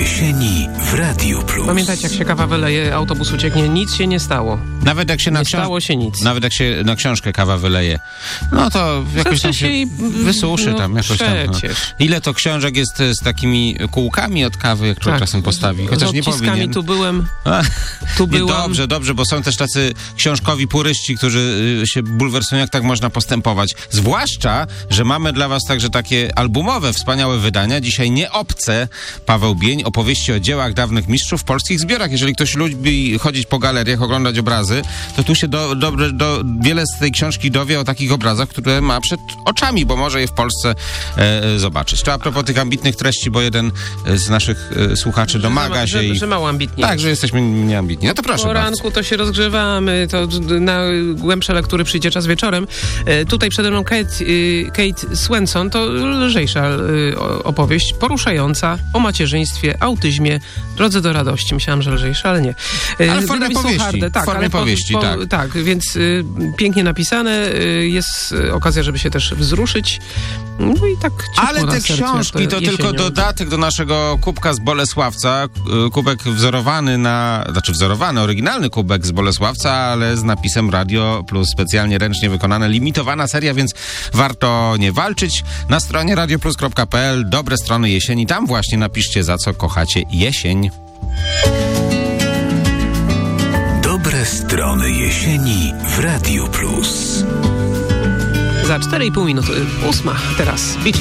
jesieni w Radiu Plus. Pamiętajcie, jak się kawa wyleje, autobus ucieknie, nic się nie stało. Nawet jak się nie stało się nic. Nawet jak się na książkę kawa wyleje, no to jakoś tam się wysuszy tam. Jakoś tam, no. Ile to książek jest z takimi kółkami od kawy, jak człowiek czasem postawi? Chociaż nie powinien. Tu byłem. Dobrze, bo są też tacy książkowi puryści, którzy się bulwersują, jak tak można postępować. Zwłaszcza, że mamy dla was także takie albumowe, wspaniałe wydania. Dzisiaj nie obce Paweł Bień, opowieści o dziełach dawnych mistrzów w polskich zbiorach. Jeżeli ktoś lubi chodzić po galeriach, oglądać obrazy, to tu się wiele z tej książki dowie o takich obrazach, które ma przed oczami, bo może je w Polsce zobaczyć. To a propos tych ambitnych treści, bo jeden z naszych słuchaczy domaga się że mało ambitnie. Tak, że jesteśmy nieambitni. No to proszę po ranku bardzo. To się rozgrzewamy, to na głębsze lektury przyjdzie czas wieczorem. Tutaj przede mną Kate Swenson, to lżejsza opowieść, poruszająca o macierzyństwie, autyzmie, drodze do radości. Myślałam, że lżejsza, ale nie. Ale w formie powieści. Tak, więc pięknie napisane. Jest okazja, żeby się też wzruszyć. No i tak ale te książki to tylko dodatek do naszego kubka z Bolesławca. Kubek wzorowany, oryginalny kubek z Bolesławca, ale z napisem Radio Plus, specjalnie ręcznie wykonane, limitowana seria, więc warto nie walczyć. Na stronie radioplus.pl dobre strony jesieni. Tam właśnie napiszcie, za co kochacie jesień. Dobre strony jesieni w Radiu Plus. Za 4,5 minuty. 8 teraz.